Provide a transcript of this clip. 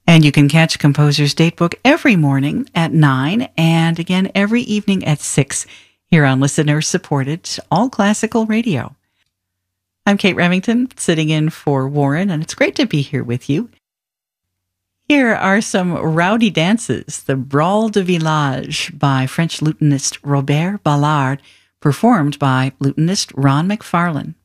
And you can catch Composer's Datebook every morning at 9 and again every evening at 6 here on listener-supported All Classical Radio. I'm Kate Remington, sitting in for Warren, and it's great to be here with you. Here are some rowdy dances, the Brawl de Village by French lutenist Robert Ballard, performed by lutenist Ron McFarlane.